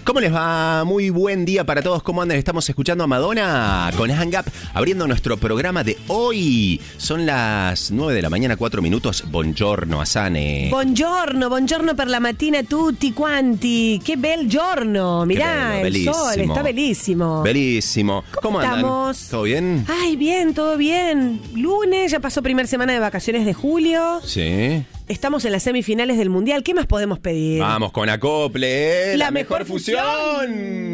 ¿Cómo les va? Muy buen día para todos. ¿Cómo andan? Estamos escuchando a Madonna con Hang Up, abriendo nuestro programa de hoy. Son las 9 de la mañana, 4 minutos. Buongiorno, Asane. Buongiorno per la mattina tutti quanti. Che bel giorno. Mirá, el sol está bellísimo. Bellísimo. ¿Cómo andan? Estamos? ¿Todo bien? Ay, bien, todo bien. Lunes, ya pasó primera semana de vacaciones de julio. Sí. Estamos en las semifinales del Mundial. ¿Qué más podemos pedir? Vamos con Acople, La mejor mejor fusión.